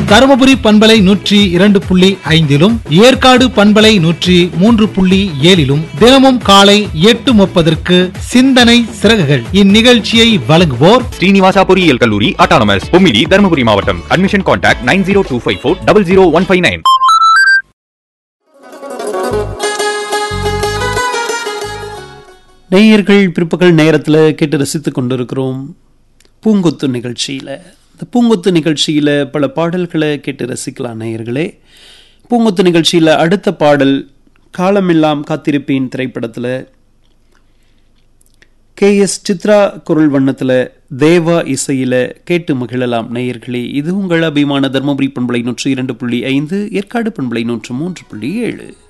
தருமபுரி பண்பலை 102.5 ஏற்காடு பண்பலை 103.7 தினமும் காலை 8:30 சிந்தனை சிறகுகள். இந்நிகழ்ச்சியை வழங்குவோர் ஸ்ரீனிவாசா பொறியியல் கல்லூரி ஆட்டோனமஸ் பொம்மிடி தருமபுரி மாவட்டம். Admission contact 9025400159. நேயர்கள் பிற்பகல் நேரத்தில் கேட்டு ரசித்துக் கொண்டிருக்கிறோம் பூங்கொத்து நிகழ்ச்சியில். இந்த பூங்கொத்து நிகழ்ச்சியில் பல பாடல்களை கேட்டு ரசிக்கலாம் நேயர்களே. பூங்கொத்து நிகழ்ச்சியில் அடுத்த பாடல் காலமெல்லாம் காத்திருப்பேன் திரைப்படத்தில் KS சித்ரா குரல் வண்ணத்தில் தேவா இசையில் கேட்டு மகிழலாம் நேயர்களே. இது உங்கள் அபிமான தர்மபுரி பண்பலை 102.5 ஏற்காடு பண்பலை 103.7.